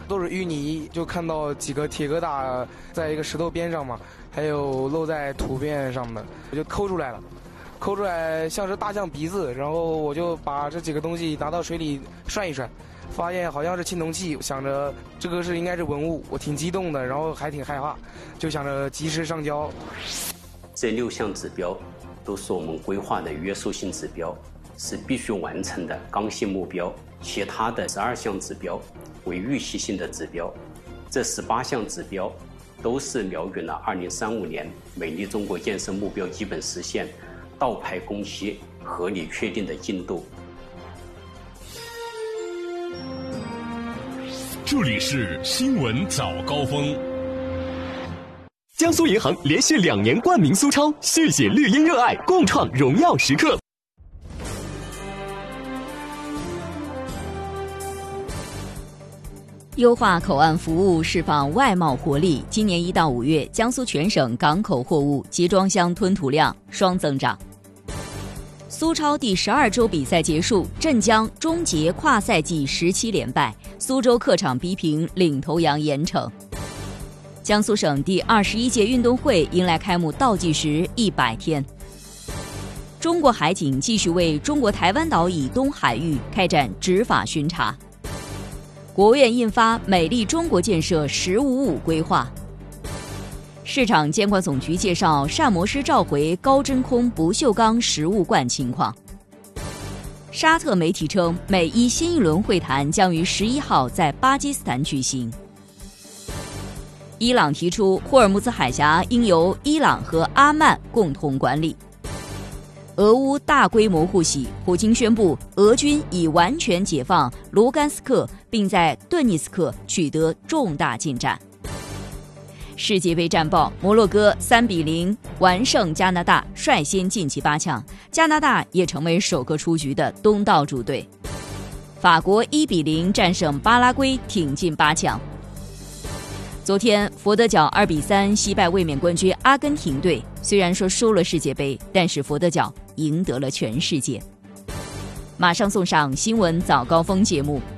都是淤泥，就看到几个铁疙瘩在一个石头边上嘛，还有露在土边上的，我就抠出来了。抠出来像是大象鼻子，然后我就把这几个东西拿到水里涮一涮，发现好像是青铜器，想着这个应该是文物，我挺激动的，然后还挺害怕，就想着及时上交。 这6项指标都是我们规划的约束性指标，是必须完成的刚性目标，其他的12项指标为预期性的指标。这18项指标都是瞄准了2035年美丽中国建设目标基本实现倒排工期合理确定的进度。 这里是新闻早高峰。 江苏银行连续2年冠名苏超，续写绿茵热爱，共创荣耀时刻。 优化口岸服务，释放外贸活力。今年1到5月，江苏全省港口货物集装箱吞吐量双增长。苏超第12周比赛结束，镇江终结跨赛季17连败，苏州客场逼平领头羊盐城。江苏省第21届运动会迎来开幕倒计时100天。中国海警继续为中国台湾岛以东海域开展执法巡查。国务院印发《美丽中国建设“15+5”规划。市场监管总局介绍膳魔师召回高真空不锈钢食物罐情况。沙特媒体称，美伊新一轮会谈将于11号在巴基斯坦举行。伊朗提出，霍尔木兹海峡应由伊朗和阿曼共同管理。俄乌大规模互袭，普京宣布俄军已完全解放卢甘斯克，并在顿涅茨克取得重大进展。世界杯战报：摩洛哥3-0完胜加拿大，率先晋级8强，加拿大也成为首个出局的东道主队。法国1-0战胜巴拉圭，挺进8强。昨天，佛得角2-3击败卫冕冠军阿根廷队，虽然说输了世界杯，但是佛得角赢得了全世界。马上送上新闻早高峰节目。